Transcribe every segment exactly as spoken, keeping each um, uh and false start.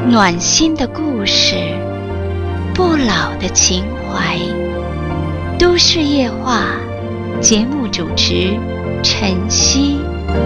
暖心的故事，不老的情怀。都市夜话节目主持晨曦。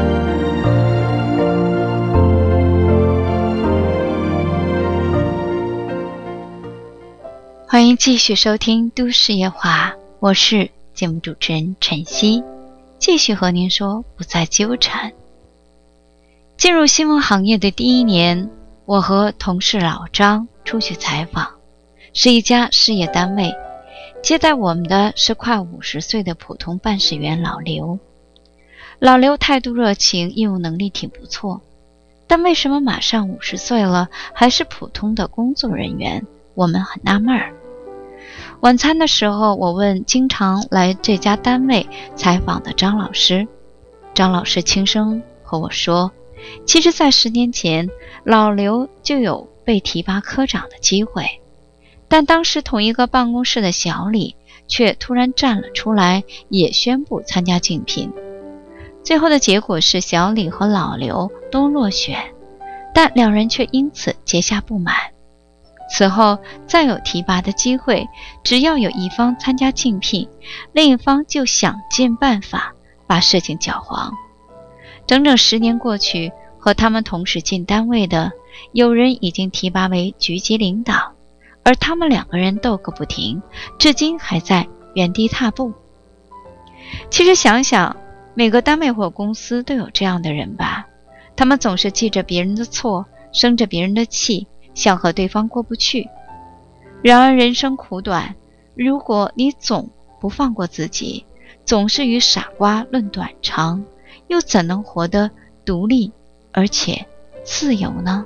欢迎继续收听都市夜话，我是节目主持人晨曦，继续和您说不再纠缠。进入新闻行业的第一年，我和同事老张出去采访，是一家事业单位，接待我们的是快五十岁的普通办事员老刘。老刘态度热情，业务能力挺不错，但为什么马上五十岁了还是普通的工作人员，我们很纳闷儿。晚餐的时候，我问经常来这家单位采访的张老师，张老师轻声和我说，其实在十年前老刘就有被提拔科长的机会，但当时同一个办公室的小李却突然站了出来，也宣布参加竞聘。最后的结果是小李和老刘都落选，但两人却因此结下不满。此后再有提拔的机会，只要有一方参加竞聘，另一方就想尽办法把事情搅黄。整整十年过去，和他们同时进单位的，有人已经提拔为局级领导，而他们两个人斗个不停，至今还在原地踏步。其实想想，每个单位或公司都有这样的人吧，他们总是记着别人的错，生着别人的气，想和对方过不去。然而人生苦短，如果你总不放过自己，总是与傻瓜论短长，又怎能活得独立而且自由呢？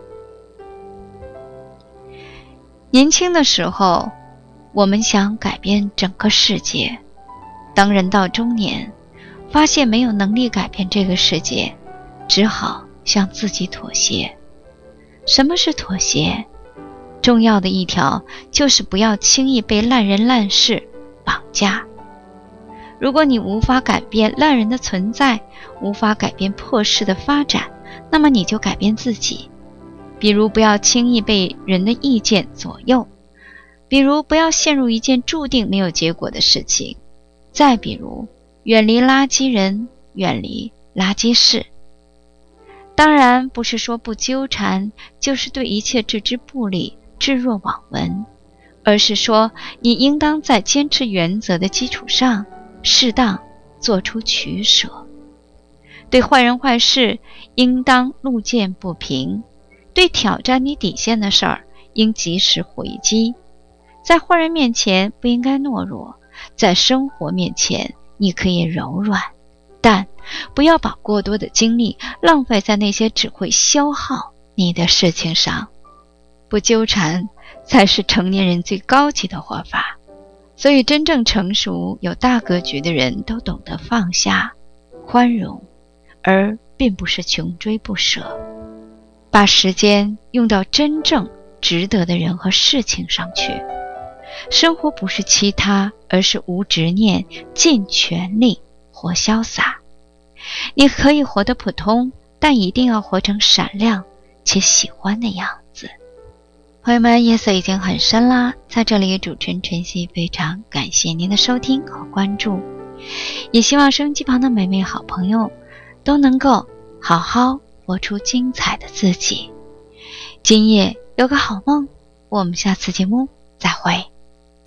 年轻的时候，我们想改变整个世界，当人到中年，发现没有能力改变这个世界，只好向自己妥协。什么是妥协？重要的一条就是不要轻易被烂人烂事绑架。如果你无法改变烂人的存在，无法改变破事的发展，那么你就改变自己。比如不要轻易被人的意见左右，比如不要陷入一件注定没有结果的事情，再比如远离垃圾人，远离垃圾事。当然不是说不纠缠，就是对一切置之不理，置若罔闻，而是说你应当在坚持原则的基础上，适当做出取舍。对坏人坏事应当路见不平，对挑战你底线的事儿应及时回击。在坏人面前不应该懦弱，在生活面前你可以柔软，但不要把过多的精力浪费在那些只会消耗你的事情上。不纠缠才是成年人最高级的活法。所以真正成熟有大格局的人都懂得放下宽容，而并不是穷追不舍，把时间用到真正值得的人和事情上去。生活不是其他，而是无执念，尽全力活潇洒。你可以活得普通，但一定要活成闪亮且喜欢的样子。朋友们，夜色已经很深啦，在这里主持人晨曦非常感谢您的收听和关注，也希望收音机旁的每位好朋友都能够好好活出精彩的自己。今夜有个好梦，我们下次节目再会。